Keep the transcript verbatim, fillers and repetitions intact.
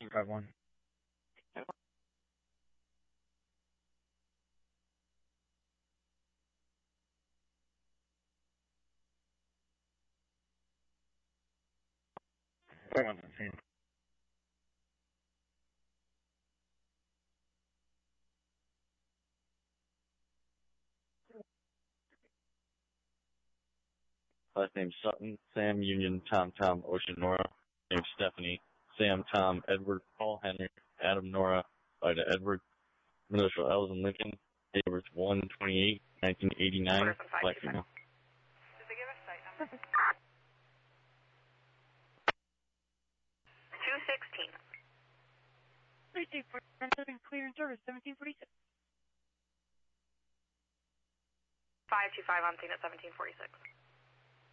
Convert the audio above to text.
five one. five one seventeen. Last name Sutton, Sam, Union, Tom, Tom, Ocean, Nora. Name Stephanie, Sam, Tom, Edward, Paul, Henry, Adam, Nora, Ida, Edward. Middle initial L's in Lincoln. Date of birth one twenty-eight nineteen eighty-nine. Black female. Did they give us site number? two sixteen. Thursday for clearance service, seventeen forty-six. five two five, I'm seeing at seventeen forty-six.